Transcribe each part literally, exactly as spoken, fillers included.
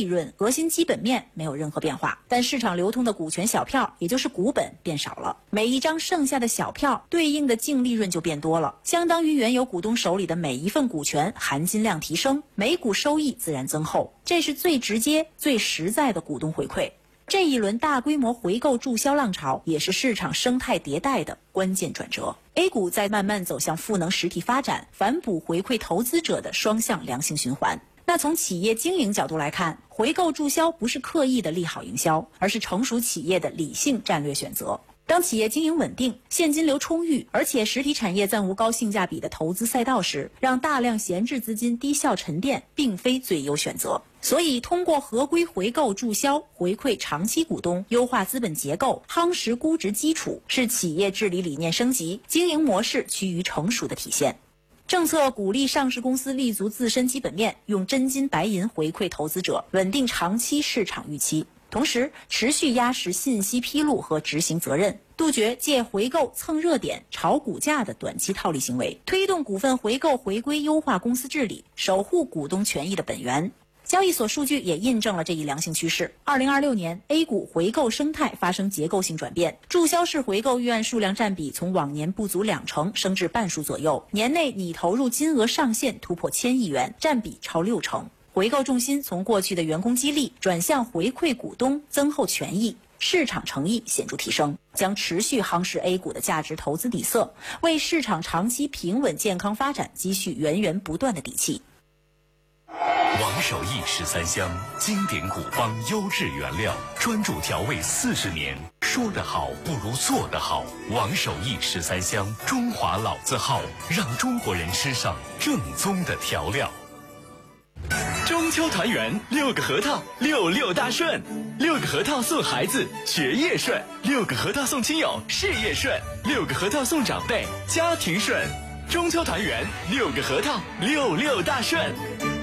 润、核心基本面没有任何变化，但市场流通的股权小票，也就是股本变少了。每一张剩下的小票对应的净利润就变多了，相当于原有股东手里的每一份股权含金量提升，每股收益自然增厚，这是最直接、最实在的股东回馈。这一轮大规模回购注销浪潮也是市场生态迭代的关键转折。A 股在慢慢走向赋能实体发展、反哺回馈投资者的双向良性循环。那从企业经营角度来看，回购注销不是刻意的利好营销，而是成熟企业的理性战略选择。当企业经营稳定、现金流充裕，而且实体产业暂无高性价比的投资赛道时，让大量闲置资金低效沉淀并非最优选择。所以通过合规回购注销回馈长期股东，优化资本结构，夯实估值基础，是企业治理理念升级、经营模式趋于成熟的体现。政策鼓励上市公司立足自身基本面，用真金白银回馈投资者，稳定长期市场预期，同时持续压实信息披露和执行责任，杜绝借回购蹭热点、炒股价的短期套利行为，推动股份回购回归优化公司治理，守护股东权益的本源。交易所数据也印证了这一良性趋势。二零二六年 A 股回购生态发生结构性转变，注销式回购预案数量占比从往年不足两成升至半数左右，年内拟投入金额上限突破千亿元，占比超六成。回购重心从过去的员工激励转向回馈股东，增厚权益，市场诚意显著提升，将持续夯实 A 股的价值投资底色，为市场长期平稳健康发展积蓄源源不断的底气。 王守义十三香，经典古方优质原料，专注调味四十年。说得好不如做得好，王守义十三香，中华老字号，让中国人吃上正宗的调料。 中秋团圆，六个核桃，六六大顺。六个核桃送孩子，学业顺；六个核桃送亲友，事业顺；六个核桃送长辈，家庭顺。中秋团圆，六个核桃，六六大顺。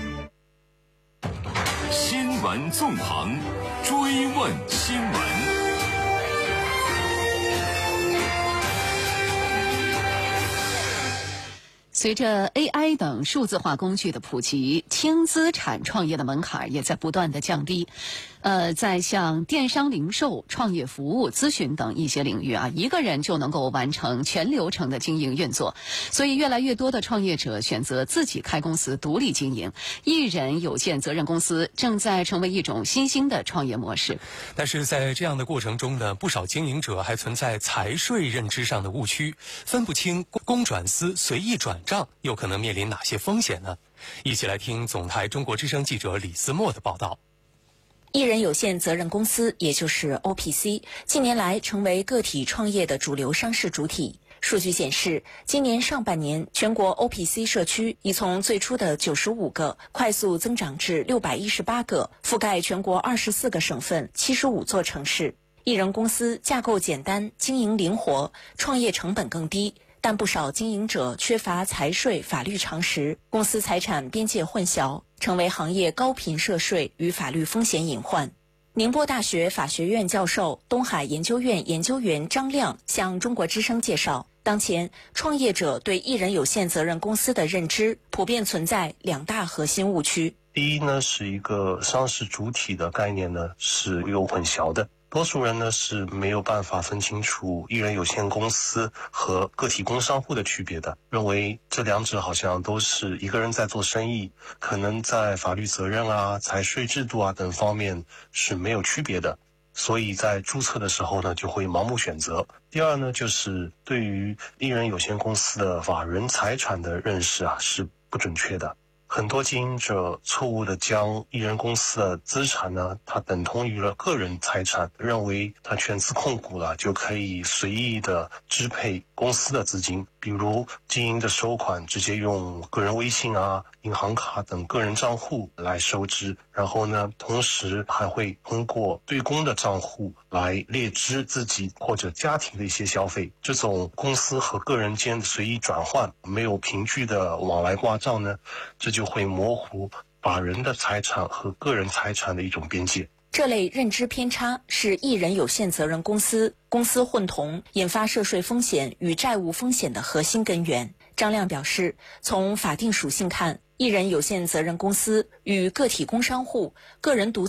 新闻纵横，追问新闻。 随着 A I 等数字化工具的普及，轻资产创业的门槛也在不断的降低。呃，在像电商零售、创业服务、咨询等一些领域啊，一个人就能够完成全流程的经营运作。所以越来越多的创业者选择自己开公司独立经营，一人有限责任公司正在成为一种新兴的创业模式。 但是在这样的过程中呢，不少经营者还存在财税认知上的误区，分不清公转私、随意转账又可能面临哪些风险呢？一起来听总台中国之声记者李思墨的报道。 一人有限责任公司，也就是 O P C， 近年来成为个体创业的主流商事主体。数据显示，今年上半年全国 O P C 社区已从最初的九十五个快速增长至六百一十八个，覆盖全国二十四个省份、七十五座城市。一人公司架构简单，经营灵活，创业成本更低。但不少经营者缺乏财税法律常识，公司财产边界混淆，成为行业高频涉税与法律风险隐患。宁波大学法学院教授、东海研究院研究员张亮向中国之声介绍，当前创业者对一人有限责任公司的认知普遍存在两大核心误区。 第一呢，是一个商事主体的概念呢是有混淆的。多数人呢是没有办法分清楚一人有限公司和个体工商户的区别的，认为这两者好像都是一个人在做生意，可能在法律责任啊、财税制度啊等方面是没有区别的，所以在注册的时候呢就会盲目选择。第二呢，就是对于一人有限公司的法人财产的认识啊是不准确的。很多经营者错误地将一人公司的资产呢，它等同于了个人财产，认为它全资控股了就可以随意的支配公司的资金，比如经营的收款直接用个人微信啊、银行卡等个人账户来收支，然后呢，同时还会通过对公的账户来列支自己或者家庭的一些消费。这种公司和个人间的随意转换，没有凭据的往来挂账呢，这就就会模糊法人的财产和个人财产的一种边界。 这类认知偏差是一人有限责任公司、公司混同引发涉税风险与债务风险的核心根源。张亮表示，从法定属性看，一人有限责任公司与个体工商户、个人独